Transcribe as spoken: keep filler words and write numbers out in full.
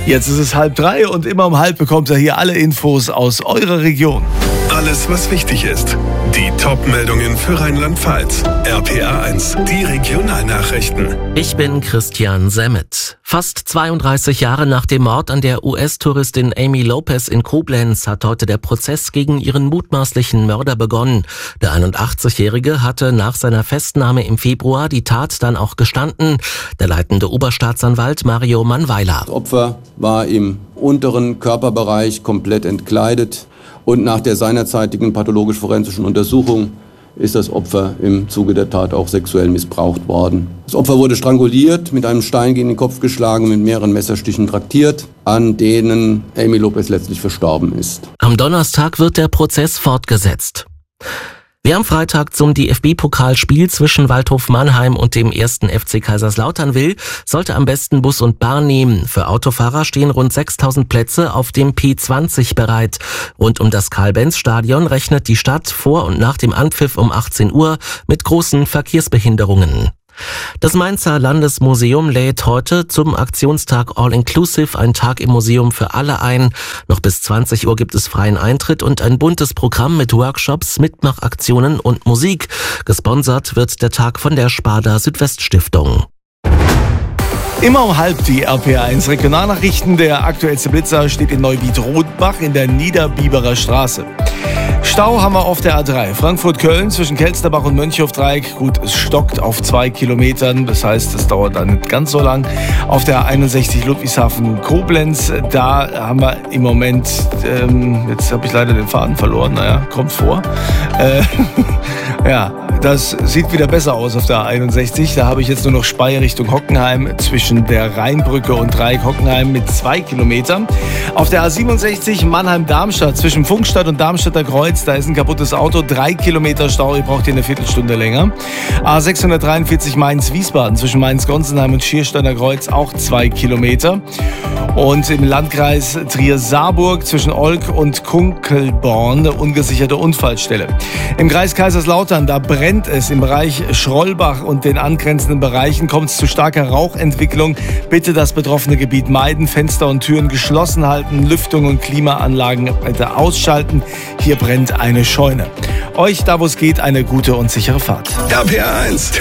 Jetzt ist es halb drei und immer um halb bekommt ihr hier alle Infos aus eurer Region. Alles, was wichtig ist. Die Top-Meldungen für Rheinland-Pfalz. R P A eins, die Regionalnachrichten. Ich bin Christian Semmet. Fast zweiunddreißig Jahre nach dem Mord an der U S-Touristin Amy Lopez in Koblenz hat heute der Prozess gegen ihren mutmaßlichen Mörder begonnen. Der einundachtzigjährige hatte nach seiner Festnahme im Februar die Tat dann auch gestanden. Der leitende Oberstaatsanwalt Mario Mannweiler. Das Opfer war im unteren Körperbereich komplett entkleidet. Und nach der seinerzeitigen pathologisch-forensischen Untersuchung ist das Opfer im Zuge der Tat auch sexuell missbraucht worden. Das Opfer wurde stranguliert, mit einem Stein gegen den Kopf geschlagen, mit mehreren Messerstichen traktiert, an denen Amy Lopez letztlich verstorben ist. Am Donnerstag wird der Prozess fortgesetzt. Wer am Freitag zum D F B-Pokalspiel zwischen Waldhof Mannheim und dem ersten F C Kaiserslautern will, sollte am besten Bus und Bahn nehmen. Für Autofahrer stehen rund sechstausend Plätze auf dem P zwanzig bereit. Rund um das Karl-Benz-Stadion rechnet die Stadt vor und nach dem Anpfiff um achtzehn Uhr mit großen Verkehrsbehinderungen. Das Mainzer Landesmuseum lädt heute zum Aktionstag All-Inclusive, ein Tag im Museum für alle ein. Noch bis zwanzig Uhr gibt es freien Eintritt und ein buntes Programm mit Workshops, Mitmachaktionen und Musik. Gesponsert wird der Tag von der Sparda Südwest-Stiftung. Immer um halb die R P A eins Regionalnachrichten. Der aktuellste Blitzer steht in Neuwied-Rodenbach in der Niederbiberer Straße. Stau haben wir auf der A drei. Frankfurt-Köln zwischen Kelsterbach und Mönchhof-Dreieck. Gut, es stockt auf zwei Kilometern. Das heißt, es dauert dann nicht ganz so lang. Auf der A einundsechzig Ludwigshafen-Koblenz, da haben wir im Moment, ähm, jetzt habe ich leider den Faden verloren. Naja, kommt vor. Äh, ja, das sieht wieder besser aus auf der A einundsechzig. Da habe ich jetzt nur noch Speyer Richtung Hockenheim zwischen der Rheinbrücke und Dreieck Hockenheim mit zwei Kilometern. Auf der A siebenundsechzig Mannheim-Darmstadt zwischen Funkstadt und Darmstädter Kreuz, da ist ein kaputtes Auto, drei Kilometer Stau, ihr braucht hier eine Viertelstunde länger. A sechshundertdreiundvierzig Mainz-Wiesbaden zwischen Mainz-Gonsenheim und Schiersteiner Kreuz auch zwei Kilometer. Und im Landkreis Trier-Saarburg zwischen Olk und Kunkelborn eine ungesicherte Unfallstelle. Im Kreis Kaiserslautern, da brennt es. Im Bereich Schrollbach und den angrenzenden Bereichen kommt es zu starker Rauchentwicklung. Bitte das betroffene Gebiet meiden, Fenster und Türen geschlossen halten, Lüftung und Klimaanlagen bitte ausschalten. Hier brennt eine Scheune. Euch, da wo es geht, eine gute und sichere Fahrt. R P A eins